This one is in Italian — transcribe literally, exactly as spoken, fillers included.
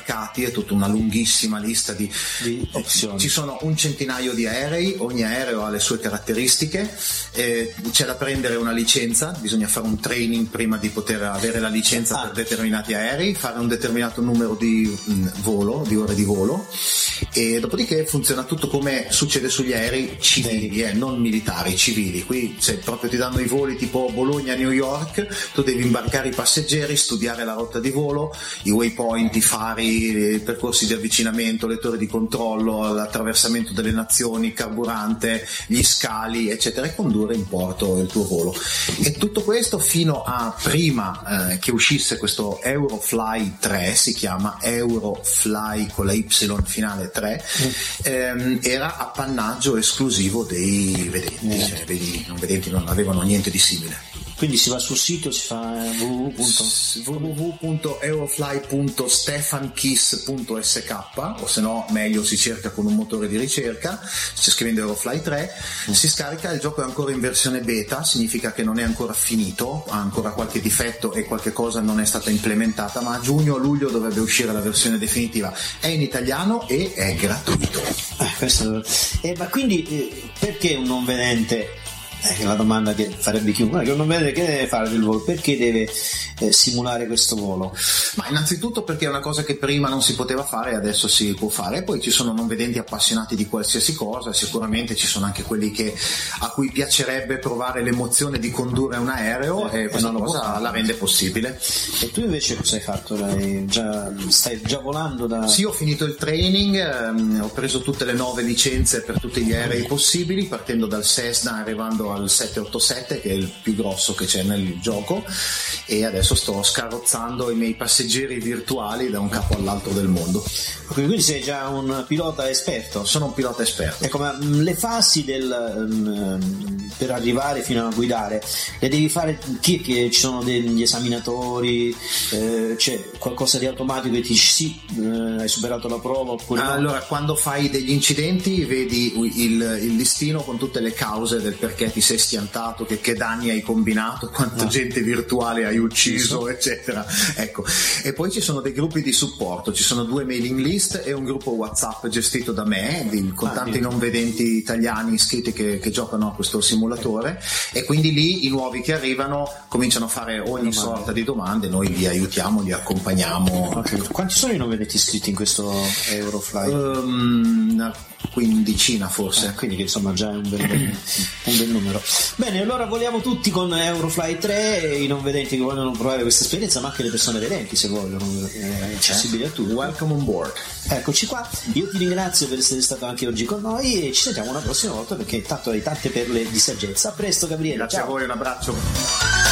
imbarcati, è tutta una lunghissima lista di, di opzioni. Ci sono un centinaio di aerei, ogni aereo ha le sue caratteristiche, eh, c'è da prendere una licenza, bisogna fare un training prima di poter avere la licenza ah. per determinati aerei, fare un determinato numero di mh, volo, di ore di volo, e dopodiché funziona tutto come succede sugli aerei civili, eh, non militari, civili. Qui se proprio ti danno i voli tipo Bologna-New York, tu devi imbarcare i passeggeri, studiare la rotta di volo, i waypoint, i fari, i percorsi di avvicinamento, le torri di controllo, l'attraversamento delle nazioni, il carburante, gli scali, eccetera, e condurre in porto il tuo volo. E tutto questo fino a prima eh, che uscisse questo Eurofly tre, si chiama Eurofly con la Y finale tre, mm. ehm, era appannaggio esclusivo dei vedenti, mm. cioè vedi, non vedenti non avevano niente di simile. Quindi si va sul sito, si fa w w w punto eurofly punto stefankiss punto s k, o se no meglio si cerca con un motore di ricerca, c'è scrivendo Eurofly tre, mm. si scarica, il gioco è ancora in versione beta, significa che non è ancora finito, ha ancora qualche difetto e qualche cosa non è stata implementata, ma a giugno o luglio dovrebbe uscire la versione definitiva, è in italiano e è gratuito. Eh, questo... eh, ma quindi eh, perché un non vedente, è la domanda che farebbe chiunque, che non vede che deve fare del volo, perché deve eh, simulare questo volo? Ma innanzitutto perché è una cosa che prima non si poteva fare e adesso si può fare, e poi ci sono non vedenti appassionati di qualsiasi cosa, sicuramente ci sono anche quelli che a cui piacerebbe provare l'emozione di condurre un aereo, eh, e questa cosa la rende possibile. E tu invece cosa hai fatto? Dai, già, stai già volando da... Sì, ho finito il training, ehm, ho preso tutte le nove licenze per tutti gli aerei possibili, partendo dal Cessna arrivando al sette otto sette, che è il più grosso che c'è nel gioco, e adesso sto scarrozzando i miei passeggeri virtuali da un capo all'altro del mondo. Quindi sei già un pilota esperto? Sono un pilota esperto. Ecco, ma le fasi del, um, per arrivare fino a guidare le devi fare, chi che ci sono degli esaminatori, eh, c'è qualcosa di automatico che ti dici sì, eh, hai superato la prova oppure no? Allora, quando fai degli incidenti vedi il, il listino con tutte le cause del perché ti sei schiantato, che, che danni hai combinato, quanta no. gente virtuale hai ucciso, sì. eccetera. Ecco. E poi ci sono dei gruppi di supporto, ci sono due mailing list e un gruppo WhatsApp gestito da me, di, con ah, tanti sì. non vedenti italiani iscritti che, che giocano a questo simulatore, e quindi lì i nuovi che arrivano cominciano a fare ogni domande. sorta di domande, noi li aiutiamo, li accompagniamo. Okay. Quanti sono i non vedenti iscritti in questo Eurofly? Um, una quindicina forse. Eh, quindi che insomma già è un bel, un bel numero. Bene, allora voliamo tutti con Eurofly tre, i non vedenti che vogliono provare questa esperienza, ma anche le persone vedenti se vogliono, è accessibile a tutti. Welcome on board. Eccoci qua, io ti ringrazio per essere stato anche oggi con noi e ci sentiamo una prossima volta, perché intanto hai tante perle di saggezza. A presto Gabriele. Grazie ciao. a voi, un abbraccio.